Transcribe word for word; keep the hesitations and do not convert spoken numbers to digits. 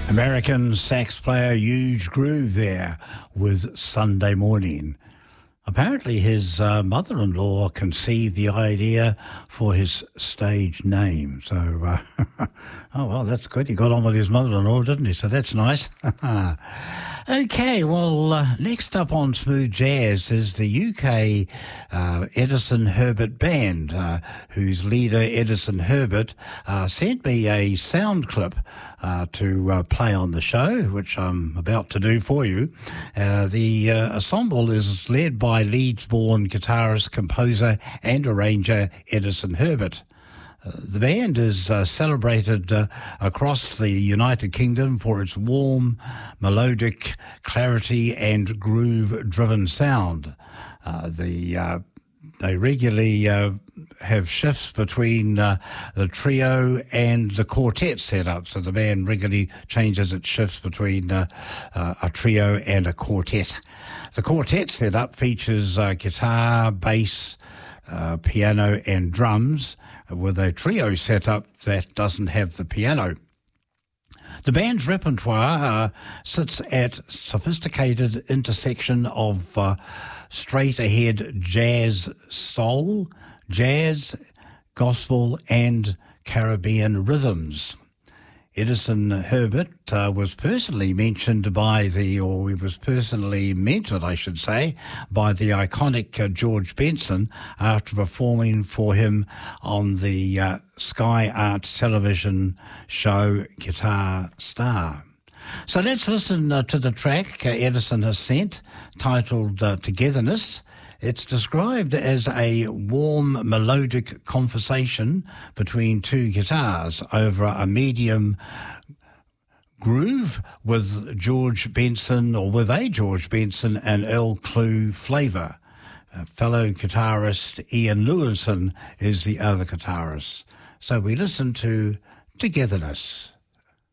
American sax player Huge Groove there with Sunday Morning. Apparently his uh, mother-in-law conceived the idea for his stage name. So, uh, oh, well, that's good. He got on with his mother-in-law, didn't he? So that's nice. Okay, well, uh, next up on Smooth Jazz is the U K uh, Edison Herbert Band, uh, whose leader, Edison Herbert, uh, sent me a sound clip uh, to uh, play on the show, which I'm about to do for you. Uh, the uh, ensemble is led by Leeds-born guitarist, composer and arranger Edison Herbert. Uh, the band is uh, celebrated uh, across the United Kingdom for its warm, melodic clarity and groove-driven sound. Uh, the uh, they regularly uh, have shifts between uh, the trio and the quartet setup. So the band regularly changes its shifts between uh, uh, a trio and a quartet. The quartet setup features uh, guitar, bass, uh, piano and drums, with a trio setup that doesn't have the piano. The band's repertoire uh, sits at sophisticated intersection of uh, straight-ahead jazz soul, jazz, gospel and Caribbean rhythms. Edison Herbert uh, was personally mentioned by the, or he was personally mentored, I should say, by the iconic uh, George Benson after performing for him on the uh, Sky Arts television show Guitar Star. So let's listen uh, to the track uh, Edison has sent, titled uh, Togetherness. It's described as a warm, melodic conversation between two guitars over a medium groove with George Benson, or with a George Benson and Earl Klugh flavour. Uh, fellow guitarist Ian Lewinson is the other guitarist. So we listen to Togetherness.